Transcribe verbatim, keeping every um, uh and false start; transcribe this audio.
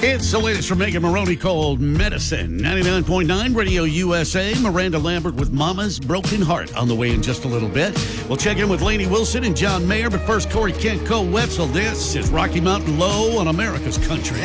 It's the latest from Megan Maroney called Medicine. ninety-nine point nine Radio U S A. Miranda Lambert with Mama's Broken Heart on the way in just a little bit. We'll check in with Lainey Wilson and John Mayer, but first Corey Kent, Cole Wetzel. This is Rocky Mountain Low on America's Country.